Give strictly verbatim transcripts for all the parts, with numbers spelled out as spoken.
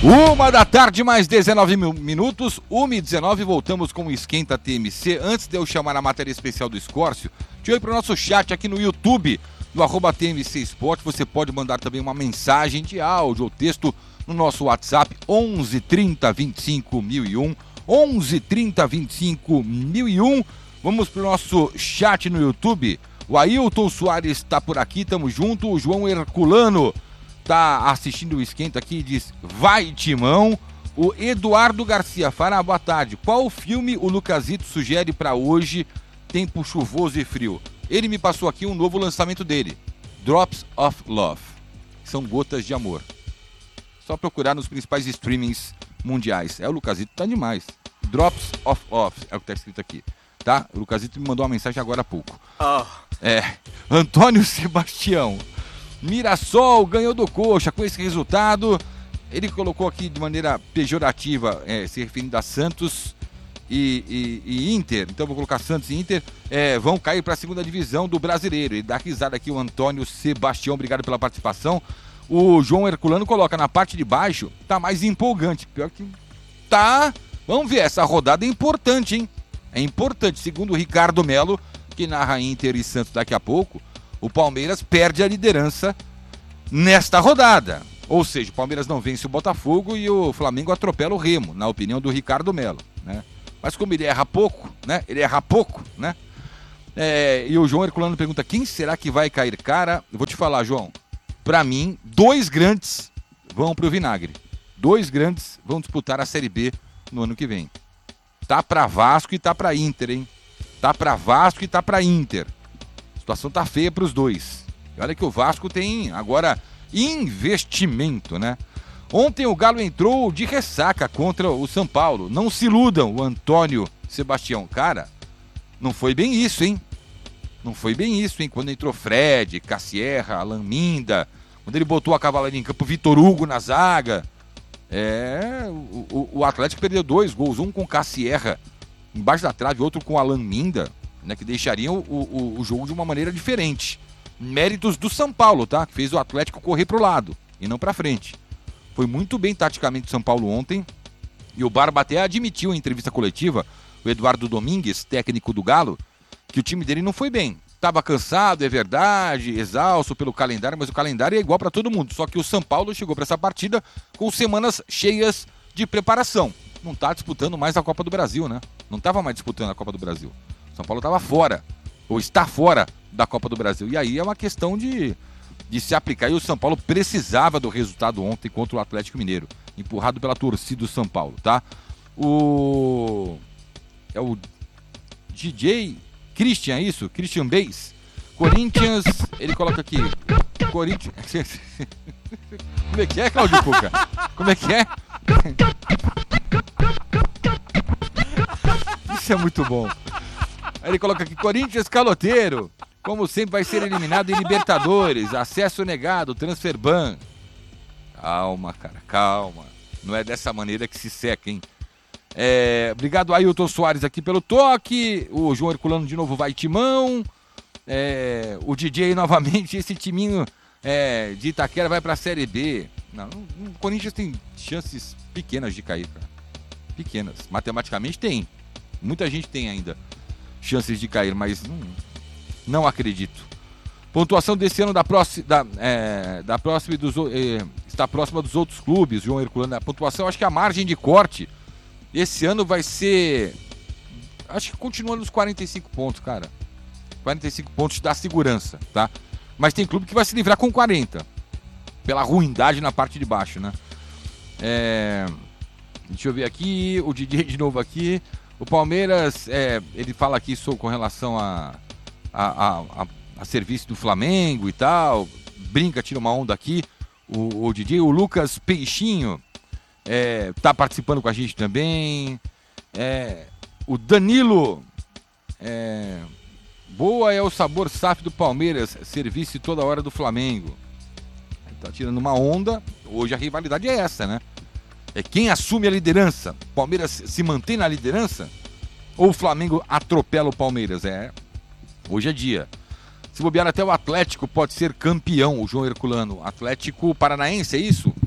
Uma da tarde, mais dezenove minutos, uma e dezenove, voltamos com o Esquenta T M C. Antes de eu chamar a matéria especial do Escórcio, deixa eu ir para o nosso chat aqui no YouTube, no arroba T M C Esporte. Você pode mandar também uma mensagem de áudio ou texto no nosso WhatsApp, onze, trinta, vinte e cinco, mil e um, onze, trinta, vinte e cinco, mil e um. Vamos para o nosso chat no YouTube. O Ailton Soares está por aqui, tamo junto. O João Herculano tá assistindo o Esquenta aqui e diz, vai Timão. O Eduardo Garcia fala, boa tarde, qual filme o Lucasito sugere para hoje, tempo chuvoso e frio? Ele me passou aqui um novo lançamento dele, Drops of Love, são gotas de amor. Só procurar nos principais streamings mundiais. É, o Lucasito tá demais. Drops of Love é o que tá escrito aqui, tá? O Lucasito me mandou uma mensagem agora há pouco. Oh. É, Antônio Sebastião, Mirassol ganhou do Coxa. Com esse resultado, ele colocou aqui de maneira pejorativa, é, se referindo a Santos e, e, e Inter. Então vou colocar Santos e Inter, é, vão cair para a segunda divisão do Brasileiro. Ele dá risada aqui, o Antônio Sebastião, obrigado pela participação. O João Herculano coloca na parte de baixo, tá mais empolgante. Pior que tá, vamos ver, essa rodada é importante, hein? É importante, segundo o Ricardo Melo, que narra Inter e Santos daqui a pouco. O Palmeiras perde a liderança nesta rodada. Ou seja, o Palmeiras não vence o Botafogo e o Flamengo atropela o Remo, na opinião do Ricardo Melo, né? Mas como ele erra pouco, né? Ele erra pouco, né? É, e o João Herculano pergunta, quem será que vai cair? Cara, eu vou te falar, João. Pra mim, dois grandes vão pro vinagre. Dois grandes vão disputar a Série B no ano que vem. Tá pra Vasco e tá pra Inter, hein? Tá pra Vasco e tá pra Inter. A situação tá feia pros dois. E olha que o Vasco tem agora investimento, né? Ontem o Galo entrou de ressaca contra o São Paulo. Não se iludam, o Antônio Sebastião. Cara, não foi bem isso, hein? Não foi bem isso, hein? Quando entrou Fred, Cassierra, Alan Minda, quando ele botou a cavalaria em campo, Vitor Hugo na zaga. É, o, o, o Atlético perdeu dois gols, um com Cassierra embaixo da trave, outro com Alan Minda, né, que deixariam o, o, o jogo de uma maneira diferente. Méritos do São Paulo, tá? Que fez o Atlético correr pro lado e não pra frente. Foi muito bem taticamente o São Paulo ontem. E o Barba até admitiu em entrevista coletiva, o Eduardo Domingues, técnico do Galo, que o time dele não foi bem. Tava cansado, é verdade, exausto pelo calendário, mas o calendário é igual para todo mundo. Só que o São Paulo chegou para essa partida com semanas cheias de preparação. Não tá disputando mais a Copa do Brasil, né? Não tava mais disputando a Copa do Brasil. O São Paulo tava fora, ou está fora da Copa do Brasil. E aí é uma questão de, de se aplicar. E o São Paulo precisava do resultado ontem contra o Atlético Mineiro, empurrado pela torcida do São Paulo, tá? O... É o D J... Christian, é isso? Christian Bass. Corinthians, ele coloca aqui. Corinthians. Como é que é, Claudio Cuca? Como é que é? Isso é muito bom. Aí ele coloca aqui, Corinthians caloteiro. Como sempre vai ser eliminado em Libertadores. Acesso negado, transfer ban. Calma, cara, calma. Não é dessa maneira que se seca, hein? É, obrigado Ailton Soares aqui pelo toque. O João Herculano de novo vai Timão. É, o D J novamente. Esse timinho é, de Itaquera vai pra Série B. Não, o Corinthians tem chances pequenas de cair, cara. Pequenas, matematicamente tem. Muita gente tem ainda chances de cair, mas não, não acredito. Pontuação desse ano da próxima, da, é, da próxima dos, é, está próxima dos outros clubes. João Herculano, a pontuação, acho que a margem de corte esse ano vai ser, acho que continua nos quarenta e cinco pontos, cara. quarenta e cinco pontos da segurança, tá? Mas tem clube que vai se livrar com quarenta. Pela ruindade na parte de baixo, né? É... Deixa eu ver aqui, o D J de novo aqui. O Palmeiras, é, ele fala aqui sobre, com relação a, a, a, a, a serviço do Flamengo e tal. Brinca, tira uma onda aqui. O, o D J, o Lucas Peixinho, É, tá participando com a gente também. É, o Danilo, é, boa é o sabor S A F do Palmeiras, serviço toda hora do Flamengo. Tá tirando uma onda. Hoje a rivalidade é essa, né? É quem assume a liderança. O Palmeiras se mantém na liderança ou o Flamengo atropela o Palmeiras? É, hoje é dia. Se bobear, até o Atlético pode ser campeão. O João Herculano, Atlético Paranaense, é isso?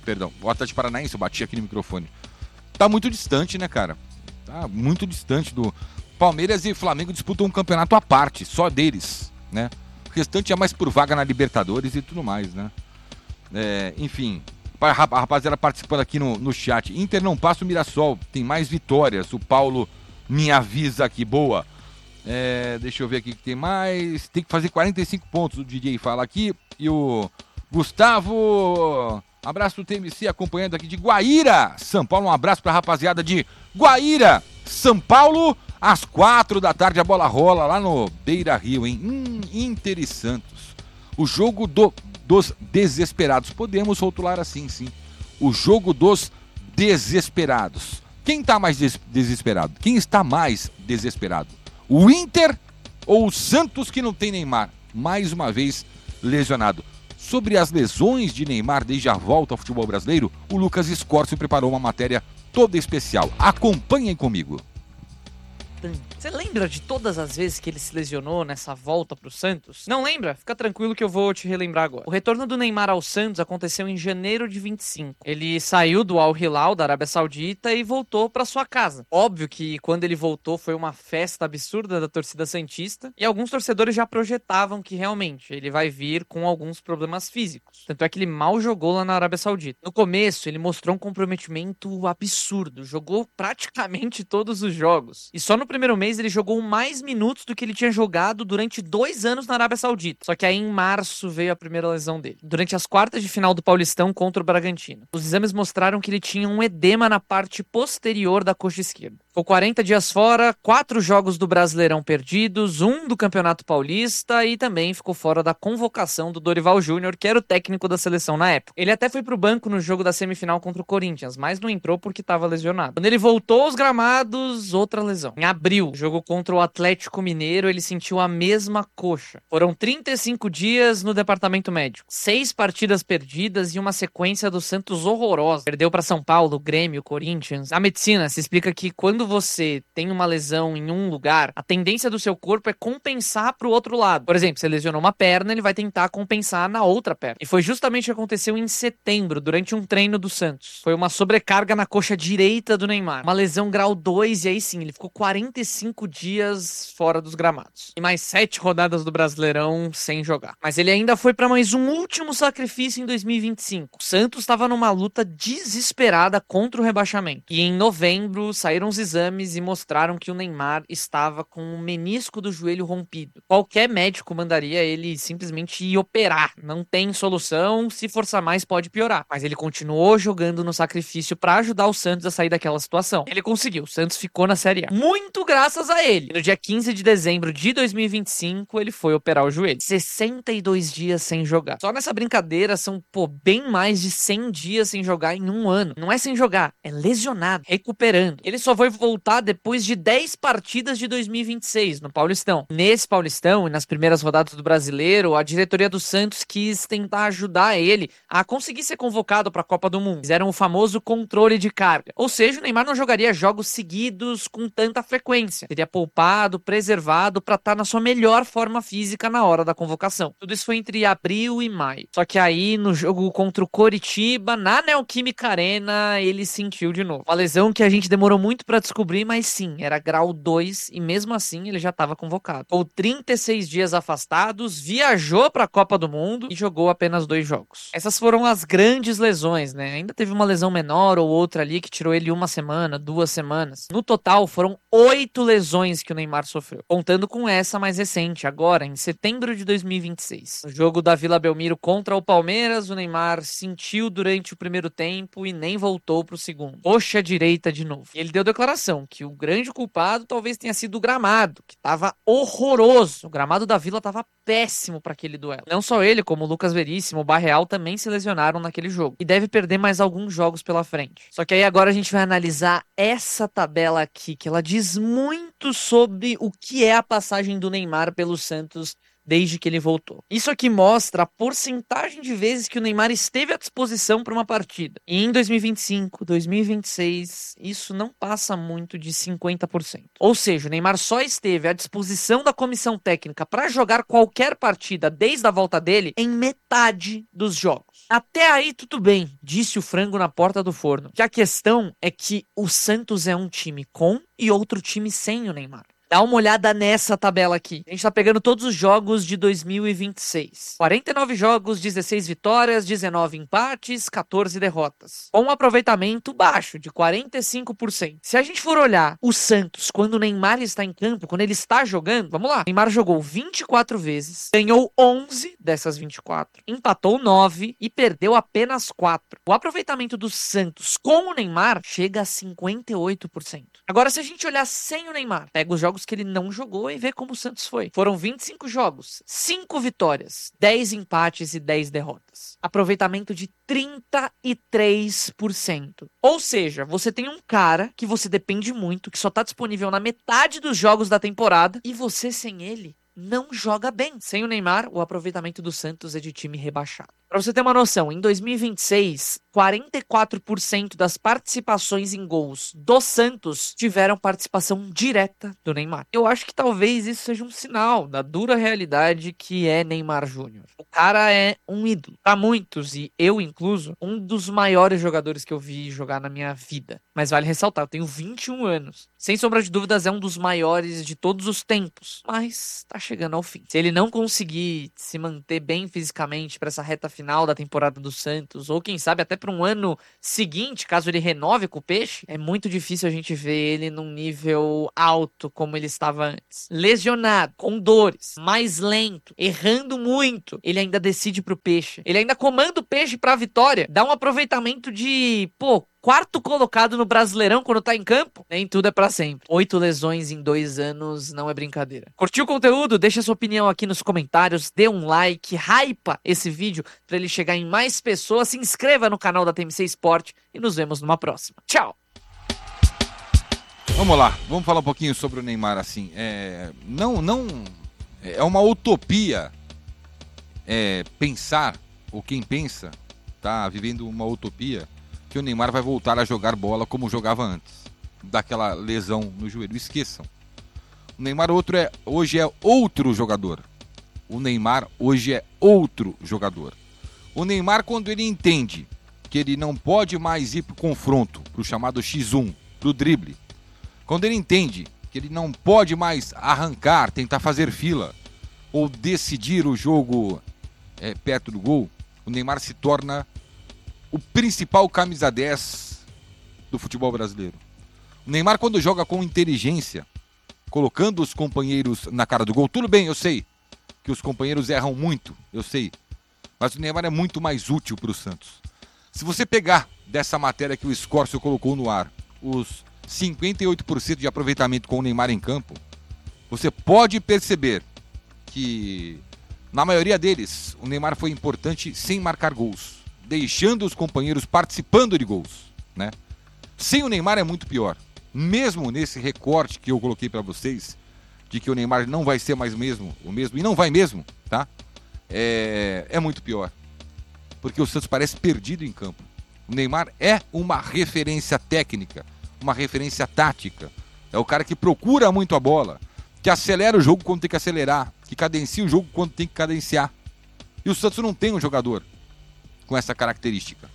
perdão, o Atlético Paranaense, eu bati aqui no microfone. Tá muito distante, né, cara? Tá muito distante do... Palmeiras e Flamengo disputam um campeonato à parte, só deles, né? O restante é mais por vaga na Libertadores e tudo mais, né? É, enfim, a rapaziada participando aqui no, no chat. Inter não passa o Mirassol, tem mais vitórias. O Paulo me avisa aqui, boa. É, deixa eu ver aqui que tem mais. Tem que fazer quarenta e cinco pontos, o D J fala aqui. E o Gustavo, abraço do T M C acompanhando aqui de Guaíra, São Paulo. Um abraço pra rapaziada de Guaíra, São Paulo. Às quatro da tarde a bola rola lá no Beira Rio, hein? Hum, Inter e Santos. O jogo do, dos desesperados. Podemos rotular assim, sim. O jogo dos desesperados. Quem tá mais des- desesperado? Quem está mais desesperado? O Inter ou o Santos, que não tem Neymar? Mais uma vez lesionado. Sobre as lesões de Neymar desde a volta ao futebol brasileiro, o Lucas Escorcio preparou uma matéria toda especial. Acompanhem comigo. Você lembra de todas as vezes que ele se lesionou nessa volta pro Santos? Não lembra? Fica tranquilo que eu vou te relembrar agora. O retorno do Neymar ao Santos aconteceu em janeiro de vinte e cinco. Ele saiu do Al Hilal, da Arábia Saudita, e voltou pra sua casa. Óbvio que quando ele voltou foi uma festa absurda da torcida santista, e alguns torcedores já projetavam que realmente ele vai vir com alguns problemas físicos. Tanto é que ele mal jogou lá na Arábia Saudita. No começo, ele mostrou um comprometimento absurdo, jogou praticamente todos os jogos. E só no primeiro mês ele jogou mais minutos do que ele tinha jogado durante dois anos na Arábia Saudita. Só que aí em março veio a primeira lesão dele, durante as quartas de final do Paulistão contra o Bragantino. Os exames mostraram que ele tinha um edema na parte posterior da coxa esquerda. Ficou quarenta dias fora, quatro jogos do Brasileirão perdidos, um do Campeonato Paulista e também ficou fora da convocação do Dorival Júnior, que era o técnico da seleção na época. Ele até foi pro banco no jogo da semifinal contra o Corinthians, mas não entrou porque estava lesionado. Quando ele voltou aos gramados, outra lesão. Em abril, jogo contra o Atlético Mineiro, ele sentiu a mesma coxa. Foram trinta e cinco dias no departamento médico, seis partidas perdidas e uma sequência do Santos horrorosa. Perdeu para São Paulo, Grêmio, Corinthians. A medicina se explica que quando você tem uma lesão em um lugar, a tendência do seu corpo é compensar pro outro lado. Por exemplo, você lesionou uma perna, ele vai tentar compensar na outra perna. E foi justamente o que aconteceu em setembro, durante um treino do Santos. Foi uma sobrecarga na coxa direita do Neymar. Uma lesão grau dois, e aí sim, ele ficou quarenta e cinco dias fora dos gramados. E mais sete rodadas do Brasileirão sem jogar. Mas ele ainda foi para mais um último sacrifício em dois mil e vinte e cinco. O Santos estava numa luta desesperada contra o rebaixamento. E em novembro saíram os exames e mostraram que o Neymar estava com o menisco do joelho rompido. Qualquer médico mandaria ele simplesmente ir operar. Não tem solução, se forçar mais pode piorar. Mas ele continuou jogando no sacrifício para ajudar o Santos a sair daquela situação. Ele conseguiu, o Santos ficou na Série A. Muito graças a ele. No dia quinze de dezembro de dois mil e vinte e cinco, ele foi operar o joelho. sessenta e dois dias sem jogar. Só nessa brincadeira são, pô, bem mais de cem dias sem jogar em um ano. Não é sem jogar, é lesionado, recuperando. Ele só foi voltar depois de dez partidas de dois mil e vinte e seis, no Paulistão. Nesse Paulistão e nas primeiras rodadas do Brasileiro, a diretoria do Santos quis tentar ajudar ele a conseguir ser convocado para a Copa do Mundo. Fizeram o famoso controle de carga. Ou seja, o Neymar não jogaria jogos seguidos com tanta frequência. Seria poupado, preservado para estar na sua melhor forma física na hora da convocação. Tudo isso foi entre abril e maio. Só que aí, no jogo contra o Coritiba, na Neoquímica Arena, ele sentiu de novo. Uma lesão que a gente demorou muito para descobrir, mas sim, era grau dois e mesmo assim ele já estava convocado. Ficou trinta e seis dias afastados, viajou para a Copa do Mundo e jogou apenas dois jogos. Essas foram as grandes lesões, né? Ainda teve uma lesão menor ou outra ali que tirou ele uma semana, duas semanas. No total, foram oito lesões que o Neymar sofreu, contando com essa mais recente, agora, em setembro de dois mil e vinte e seis. No jogo da Vila Belmiro contra o Palmeiras, o Neymar sentiu durante o primeiro tempo e nem voltou pro segundo. Coxa direita de novo. E ele deu declaração que o grande culpado talvez tenha sido o gramado, que tava horroroso. O gramado da Vila tava péssimo para aquele duelo. Não só ele, como o Lucas Veríssimo, o Barreal também se lesionaram naquele jogo. E deve perder mais alguns jogos pela frente. Só que aí agora a gente vai analisar essa tabela aqui, que ela diz muito sobre o que é a passagem do Neymar pelo Santos desde que ele voltou. Isso aqui mostra a porcentagem de vezes que o Neymar esteve à disposição para uma partida. E em dois mil e vinte e cinco, dois mil e vinte e seis, isso não passa muito de cinquenta por cento. Ou seja, o Neymar só esteve à disposição da comissão técnica para jogar qualquer partida desde a volta dele em metade dos jogos. Até aí tudo bem, disse o frango na porta do forno. Que a questão é que o Santos é um time com e outro time sem o Neymar. Dá uma olhada nessa tabela aqui. A gente tá pegando todos os jogos de dois mil e vinte e seis. quarenta e nove jogos, dezesseis vitórias, dezenove empates, quatorze derrotas. Com um aproveitamento baixo, de quarenta e cinco por cento. Se a gente for olhar o Santos, quando o Neymar está em campo, quando ele está jogando, vamos lá. O Neymar jogou vinte e quatro vezes, ganhou onze dessas vinte e quatro, empatou nove e perdeu apenas quatro. O aproveitamento do Santos com o Neymar chega a cinquenta e oito por cento. Agora, se a gente olhar sem o Neymar, pega os jogos que ele não jogou e vê como o Santos foi. Foram vinte e cinco jogos, cinco vitórias, dez empates e dez derrotas. Aproveitamento de trinta e três por cento. Ou seja, você tem um cara que você depende muito, que só tá disponível na metade dos jogos da temporada, e você sem ele não joga bem. Sem o Neymar, o aproveitamento do Santos é de time rebaixado. Pra você ter uma noção, em dois mil e vinte e seis, quarenta e quatro por cento das participações em gols do Santos tiveram participação direta do Neymar. Eu acho que talvez isso seja um sinal da dura realidade que é Neymar Júnior. O cara é um ídolo. Pra muitos, e eu incluso, um dos maiores jogadores que eu vi jogar na minha vida. Mas vale ressaltar, eu tenho vinte e um anos. Sem sombra de dúvidas, é um dos maiores de todos os tempos. Mas tá chegando ao fim. Se ele não conseguir se manter bem fisicamente pra essa reta final da temporada do Santos, ou quem sabe até para um ano seguinte, caso ele renove com o Peixe, é muito difícil a gente ver ele num nível alto como ele estava antes. Lesionado, com dores, mais lento, errando muito, ele ainda decide pro Peixe. Ele ainda comanda o Peixe pra vitória, dá um aproveitamento de, pô, quarto colocado no Brasileirão quando tá em campo. Nem tudo é pra sempre. Oito lesões em dois anos não é brincadeira. Curtiu o conteúdo? Deixa sua opinião aqui nos comentários, dê um like, hypa esse vídeo pra ele chegar em mais pessoas, se inscreva no canal da T M C Sport e nos vemos numa próxima. Tchau! Vamos lá, vamos falar um pouquinho sobre o Neymar, assim. É, não, não, é uma utopia é, pensar, ou quem pensa, tá vivendo uma utopia, que o Neymar vai voltar a jogar bola como jogava antes, daquela lesão no joelho. Esqueçam. O Neymar outro é, hoje é outro jogador. O Neymar hoje é outro jogador. O Neymar, quando ele entende que ele não pode mais ir para o confronto, para o chamado xis um, para o drible, quando ele entende que ele não pode mais arrancar, tentar fazer fila, ou decidir o jogo é, perto do gol, o Neymar se torna o principal camisa dez do futebol brasileiro. O Neymar, quando joga com inteligência, colocando os companheiros na cara do gol, tudo bem, eu sei que os companheiros erram muito, eu sei, mas o Neymar é muito mais útil para o Santos. Se você pegar dessa matéria que o Escórcio colocou no ar, os cinquenta e oito por cento de aproveitamento com o Neymar em campo, você pode perceber que, na maioria deles, o Neymar foi importante sem marcar gols, deixando os companheiros participando de gols, né? Sem o Neymar é muito pior. Mesmo nesse recorte que eu coloquei para vocês, de que o Neymar não vai ser mais mesmo, o mesmo, e não vai mesmo, tá? É, é muito pior. Porque o Santos parece perdido em campo. O Neymar é uma referência técnica, uma referência tática. É o cara que procura muito a bola, que acelera o jogo quando tem que acelerar, que cadencia o jogo quando tem que cadenciar. E o Santos não tem um jogador com essa característica.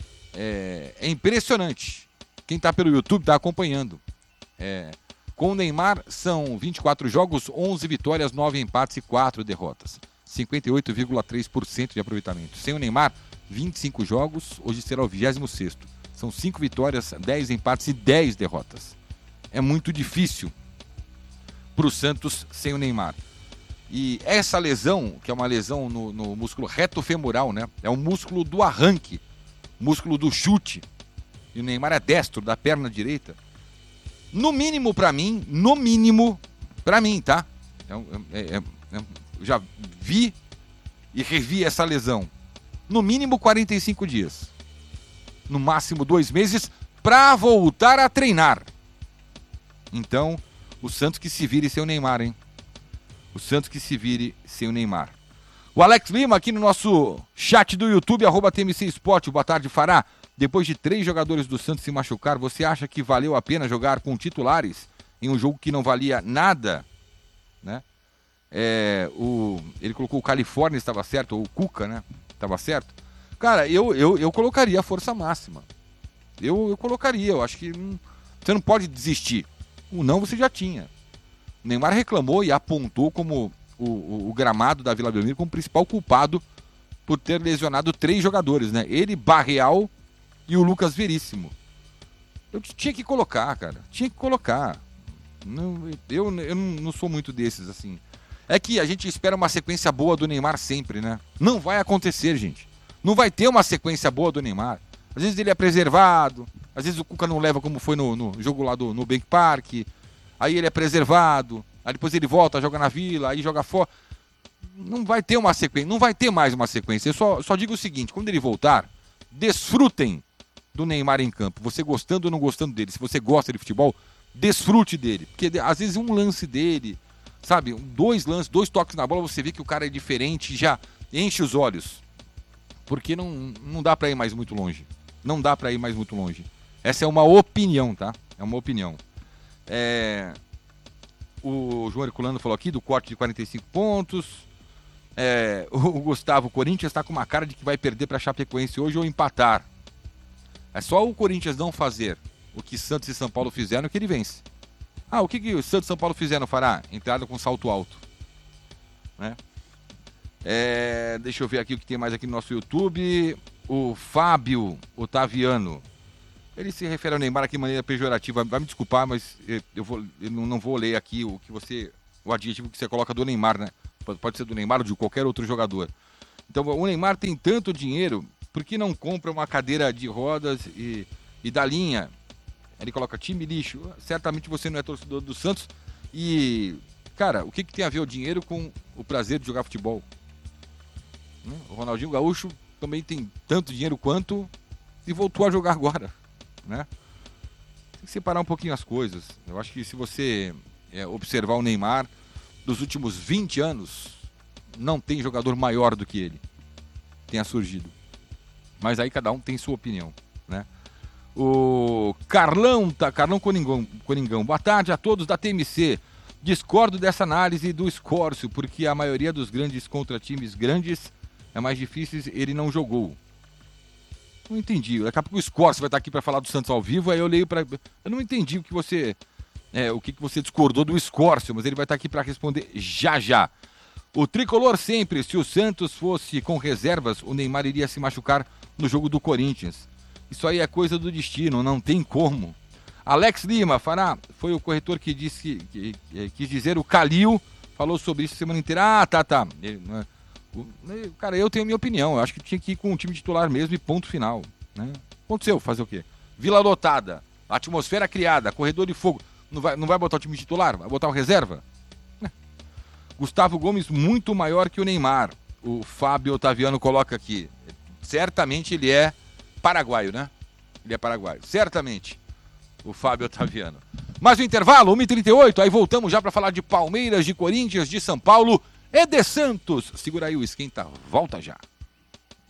É, é impressionante. Quem está pelo YouTube está acompanhando. É, com o Neymar são vinte e quatro jogos, onze vitórias, nove empates e quatro derrotas. cinquenta e oito vírgula três por cento de aproveitamento. Sem o Neymar, vinte e cinco jogos, hoje será o vigésimo sexto. São cinco vitórias, dez empates e dez derrotas. É muito difícil para o Santos sem o Neymar. E essa lesão, que é uma lesão no, no músculo reto femoral, né? É o músculo do arranque, músculo do chute. E o Neymar é destro, da perna direita. No mínimo para mim, no mínimo para mim, tá? É, é, é, eu já vi e revi essa lesão. No mínimo quarenta e cinco dias. No máximo dois meses para voltar a treinar. Então, o Santos que se vire sem o Neymar, hein? O Santos que se vire sem o Neymar. O Alex Lima aqui no nosso chat do YouTube, arroba T M C Sport. Boa tarde, Fará. Depois de três jogadores do Santos se machucar, você acha que valeu a pena jogar com titulares em um jogo que não valia nada? Né? É, o, ele colocou o Califórnia, estava certo, ou o Cuca, né? Estava certo. Cara, eu, eu, eu colocaria a força máxima. Eu, eu colocaria, eu acho que hum, você não pode desistir. O não você já tinha. O Neymar reclamou e apontou como o, o, o gramado da Vila Belmiro como principal culpado por ter lesionado três jogadores, né? Ele, Barreal e o Lucas Veríssimo. Eu tinha que colocar, cara. Tinha que colocar. Não, eu eu não sou muito desses, assim. É que a gente espera uma sequência boa do Neymar sempre, né? Não vai acontecer, gente. Não vai ter uma sequência boa do Neymar. Às vezes ele é preservado, às vezes o Cuca não leva como foi no, no jogo lá do no Bank Park. Aí ele é preservado, aí depois ele volta, joga na Vila, aí joga fora. Não vai ter uma sequência, não vai ter mais uma sequência. Eu só, só digo o seguinte, quando ele voltar, desfrutem do Neymar em campo. Você gostando ou não gostando dele. Se você gosta de futebol, desfrute dele. Porque às vezes um lance dele, sabe, dois lances, dois toques na bola, você vê que o cara é diferente e já enche os olhos. Porque não, não dá pra ir mais muito longe. Não dá pra ir mais muito longe. Essa é uma opinião, tá? É uma opinião. É... O João Herculano falou aqui do corte de quarenta e cinco pontos. É... O Gustavo, o Corinthians está com uma cara de que vai perder pra Chapecoense hoje ou empatar. É só o Corinthians não fazer o que Santos e São Paulo fizeram que ele vence. Ah, o que, que o Santos e São Paulo fizeram, fará? Entrada com salto alto. Né? É, deixa eu ver aqui o que tem mais aqui no nosso YouTube. O Fábio Otaviano. Ele se refere ao Neymar aqui de maneira pejorativa. Vai me desculpar, mas eu, vou, eu não vou ler aqui o que você, o adjetivo que você coloca do Neymar, né? Pode ser do Neymar ou de qualquer outro jogador. Então, o Neymar tem tanto dinheiro, por que não compra uma cadeira de rodas e, e da linha? Ele coloca time lixo. Certamente você não é torcedor do Santos. E, cara, o que, que tem a ver o dinheiro com o prazer de jogar futebol? O Ronaldinho Gaúcho também tem tanto dinheiro quanto e voltou a jogar agora, né? Tem que separar um pouquinho as coisas. Eu acho que se você é, observar o Neymar, dos últimos vinte anos, não tem jogador maior do que ele tenha surgido. Mas aí cada um tem sua opinião, né? O Carlão, tá, Carlão Coringão, Coringão, boa tarde a todos da T M C. Discordo dessa análise do Escórcio, porque a maioria dos grandes contra times grandes é mais difícil, ele não jogou. Não entendi. Daqui a pouco o Escórcio vai estar aqui para falar do Santos ao vivo, aí eu leio para... Eu não entendi o que você... É, o que você discordou do Escórcio, mas ele vai estar aqui para responder já já. O Tricolor sempre, se o Santos fosse com reservas, o Neymar iria se machucar no jogo do Corinthians. Isso aí é coisa do destino, não tem como. Alex Lima, Fará, foi o corretor que disse, que, que, quis dizer, o Calil falou sobre isso a semana inteira. Ah, tá, tá. Ele, né, o, cara, eu tenho a minha opinião, eu acho que tinha que ir com o time titular mesmo e ponto final. Né? Aconteceu, fazer o quê? Vila lotada, atmosfera criada, corredor de fogo. Não vai, não vai botar o time titular? Vai botar o reserva? Gustavo Gomes muito maior que o Neymar. O Fábio Otaviano coloca aqui. Certamente ele é paraguaio, né? Ele é paraguaio. Certamente. O Fábio Otaviano. Mais um intervalo, uma e trinta e oito. Aí voltamos já para falar de Palmeiras, de Corinthians, de São Paulo e de Santos. Segura aí o esquenta. Volta já.